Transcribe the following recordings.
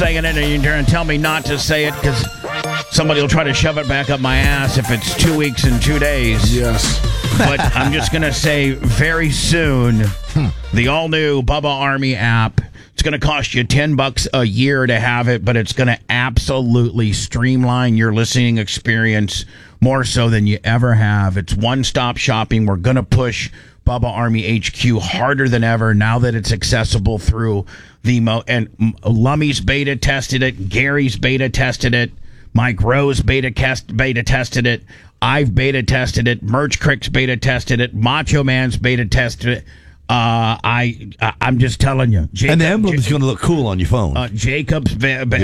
saying it, and you're going to tell me not to say it because somebody will try to shove it back up my ass if it's 2 weeks and 2 days. Yes. But I'm just going to say very soon, the all-new Bubba Army app. It's going to cost you $10 a year to have it, but it's going to absolutely streamline your listening experience more so than you ever have. It's one-stop shopping. We're going to push Bubba Army HQ harder than ever now that it's accessible through the and Lummy's beta tested it, Gary's beta tested it, Mike Rose beta tested it, I've beta tested it, Merch Crick's beta tested it, Macho Man's beta tested it. I'm just telling you. And the emblem is going to look cool on your phone. Jacob's,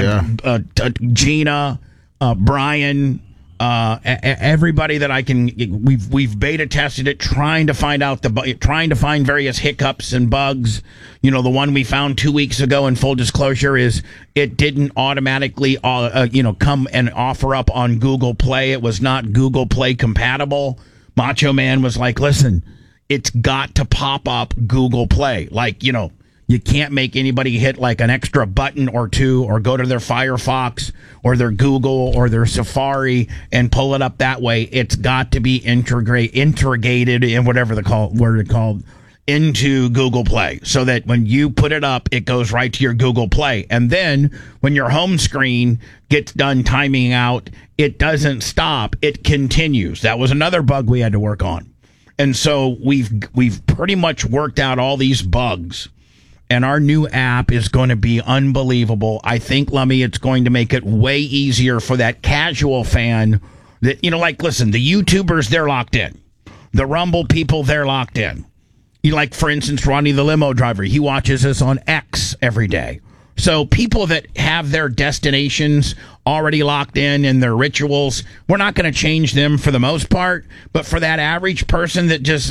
Gina, Brian, everybody that I can. We've beta tested it, trying to find various hiccups and bugs. You know, the one we found 2 weeks ago. In full disclosure, is it didn't automatically, come and offer up on Google Play. It was not Google Play compatible. Macho Man was like, "Listen, it's got to pop up Google Play. Like, you can't make anybody hit like an extra button or two or go to their Firefox or their Google or their Safari and pull it up that way. It's got to be integrated in whatever word it's called into Google Play so that when you put it up, it goes right to your Google Play. And then when your home screen gets done timing out, it doesn't stop. It continues. That was another bug we had to work on. And so we've pretty much worked out all these bugs, and our new app is going to be unbelievable. I think, Lummy, it's going to make it way easier for that casual fan that, listen, the YouTubers, they're locked in. The Rumble people, they're locked in. For instance, Ronnie the limo driver, he watches us on X every day. So people that have their destinations already locked in and their rituals, we're not going to change them for the most part. But for that average person that just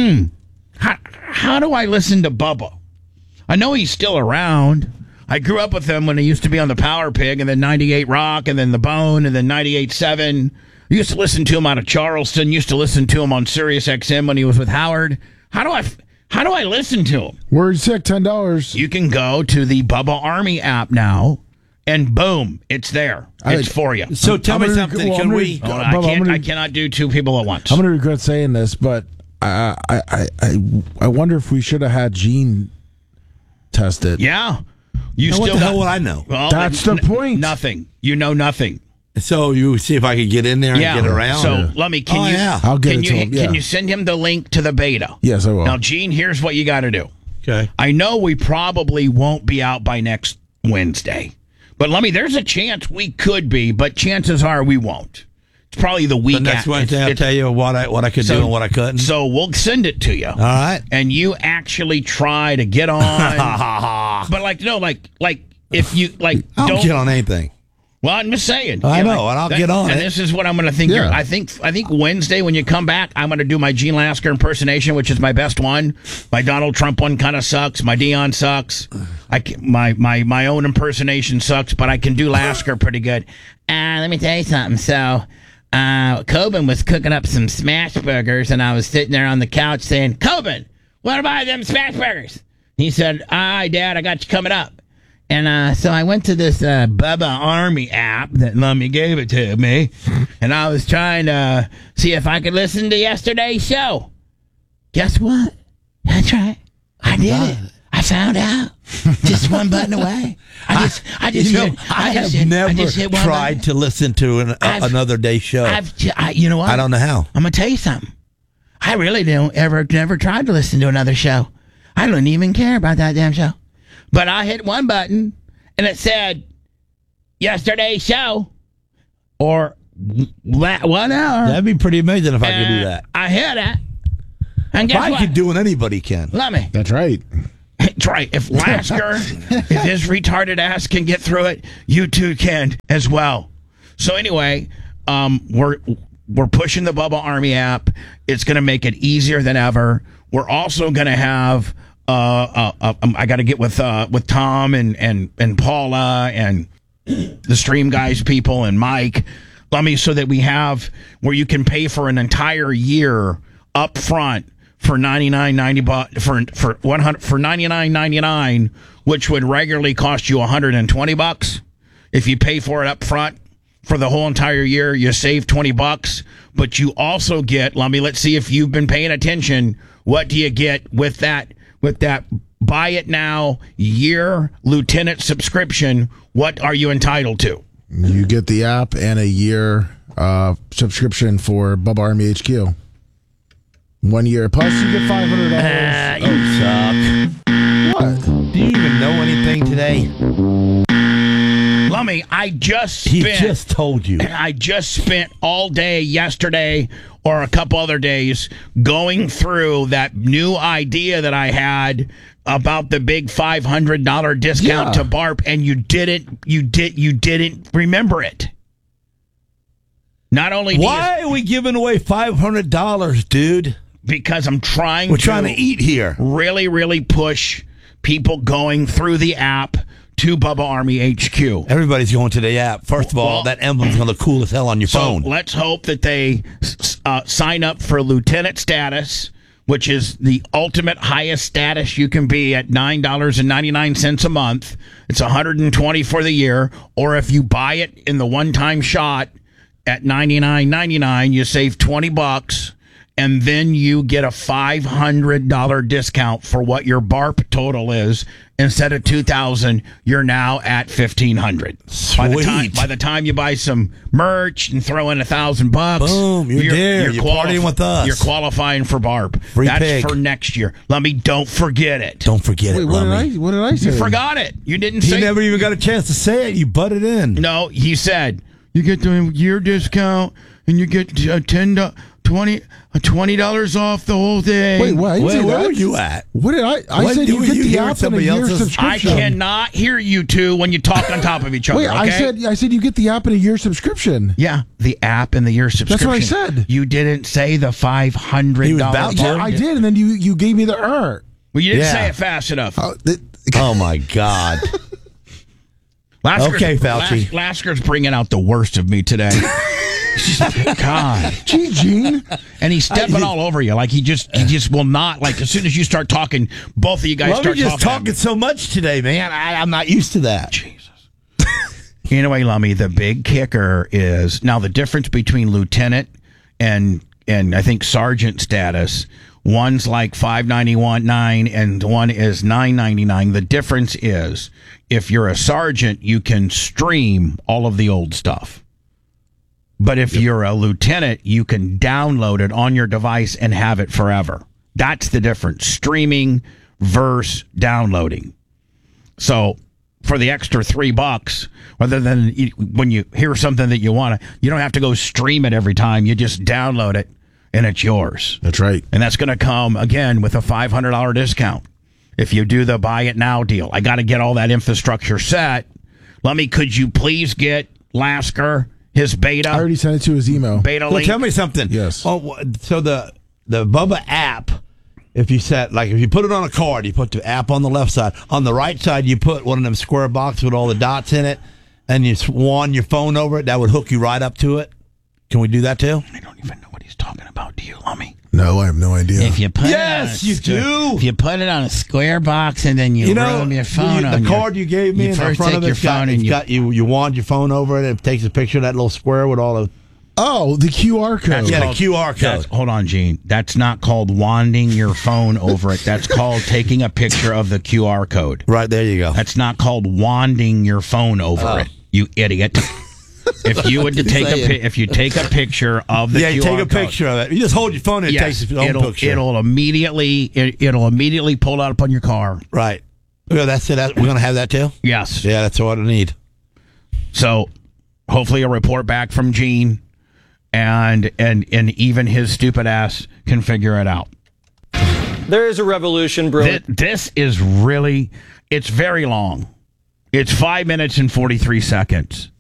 how do I listen to Bubba? I know he's still around. I grew up with him when he used to be on the Power Pig and then 98 Rock and then The Bone and then 98.7. I used to listen to him out of Charleston. Used to listen to him on Sirius XM when he was with Howard. How do I listen to him? Word sick, $10. You can go to the Bubba Army app now, and boom, it's there. It's for you. So tell me something. I cannot do two people at once. I'm going to regret saying this, but I wonder if we should have had Gene test it. Yeah. What the hell would I know? Well, that's the point. Nothing. You know nothing. So you see if I could get in there and get around? So, Lummy, I'll get it to him. Can you send him the link to the beta? Yes, I will. Now, Gene, here's what you got to do. Okay. I know we probably won't be out by next Wednesday. But, Lummy, there's a chance we could be, but chances are we won't. It's probably the week after. Next Wednesday, I'll tell you what I could do and what I couldn't. So we'll send it to you. All right. And you actually try to get on. But, if you, don't get on anything. Well, I'm just saying. I know, and I'll get on and it. This is what I'm going to think. Yeah. I think Wednesday when you come back, I'm going to do my Gene Lasker impersonation, which is my best one. My Donald Trump one kind of sucks. My Dion sucks. My own impersonation sucks, but I can do Lasker pretty good. Let me tell you something. So, Coben was cooking up some smash burgers, and I was sitting there on the couch saying, "Coben, what about them smash burgers?" He said, "All right, Dad, I got you coming up." And so I went to this Bubba Army app that Lummy gave it to me, and I was trying to see if I could listen to yesterday's show. Guess what? That's right. I did it. I found out. Just one button away. I have never tried to listen to another day's show. You know what? I don't know how. I'm going to tell you something. I really never tried to listen to another show. I don't even care about that damn show. But I hit one button, and it said, yesterday's show, or 1 hour. That'd be pretty amazing if I could do that. I hit it. And guess what? I could do it, anybody can. Let me. That's right. That's right. If Lasker, if his retarded ass can get through it, you too can as well. So anyway, we're pushing the Bubba Army app. It's going to make it easier than ever. We're also going to have... I got to get with Tom and Paula and the Stream Guys people and Mike, Lummy, so that we have where you can pay for an entire year up front for $99.99, which would regularly cost you $120. If you pay for it up front for the whole entire year, you save $20. But you also get, let's see if you've been paying attention. What do you get with that buy it now year Lieutenant subscription? What are you entitled to? You get the app and a year subscription for Bubba Army HQ. 1 year. Plus, you get $500. You suck. What? Do you even know anything today? Lummy, He just told you. I just spent all day yesterday or a couple other days going through that new idea that I had about the big $500 discount to BARP, and you didn't remember it. Not only why are we giving away $500, dude? Because I'm trying. We're trying to eat here. Really, really push people going through the app to Bubba Army HQ. Everybody's going to the app. First of all, that emblem's going to look cool as hell on your phone. Let's hope that they sign up for Lieutenant status, which is the ultimate highest status you can be at $9.99 a month. It's $120 for the year. Or if you buy it in the one-time shot at $99.99, you save $20. And then you get a $500 discount for what your BARP total is. Instead of $2,000, you're now at $1,500. Sweet. By the time you buy some merch and throw in $1,000, boom, you're there. You're partying with us. You're qualifying for BARP. That's pig. for next year. Don't forget it. Don't forget it. What did I say? You forgot it. You didn't say. He never even got a chance to say it. You butted in. No, he said you get the year discount and you get $20 off the whole thing. Wait, what? Where were you at? What did I said you get the app and a year subscription. I cannot hear you two when you talk on top of each other. Wait, okay? I said you get the app and a year subscription. Yeah, the app and the year subscription. That's what I said. You didn't say the $500. He was about to. Yeah, I did, and then you gave me the Well, you didn't say it fast enough. Oh my God. Okay, Fauci. Lasker's bringing out the worst of me today. God. Gee, Gene. And he's stepping all over you. Like he just will not. Like as soon as you start talking, both of you guys start just talking so much today, man. I'm not used to that. Jesus. Anyway, Lummy, the big kicker is now the difference between lieutenant and I think sergeant status. One's like $591.9 and one is $999. The difference is if you're a sergeant, you can stream all of the old stuff. But if you're a lieutenant, you can download it on your device and have it forever. That's the difference. Streaming versus downloading. So for the extra $3, rather than when you hear something that you want to, you don't have to go stream it every time. You just download it and it's yours. That's right. And that's going to come, again, with a $500 discount if you do the buy it now deal. I got to get all that infrastructure set. Could you please get Lasker his beta? I already sent it to his email. Beta link. Tell me something. Yes. Oh, so the Bubba app, if you put it on a card, you put the app on the left side. On the right side, you put one of them square boxes with all the dots in it, and you swan your phone over it. That would hook you right up to it. Can we do that too? I don't even know what he's talking about. Do you, Lummy? No, I have no idea. If you put you do. If you put it on a square box and then you roll your phone on the card you gave me in the front of it, you wand your phone over it. It takes a picture of that little square with all the. Oh, the QR code. Yeah, the QR code. Hold on, Gene. That's not called wanding your phone over it. That's called taking a picture of the QR code. Right, there you go. That's not called wanding your phone over it, you idiot. If you would if you take a picture of the QR take a code, picture of it. You just hold your phone and it takes its own picture. It'll immediately pull it up on your car. Right. Yeah, that's it. We're going to have that too? Yes. Yeah, that's what I need. So hopefully a report back from Gene and even his stupid ass can figure it out. There is a revolution brewing. This is really, it's very long. It's 5 minutes and 43 seconds.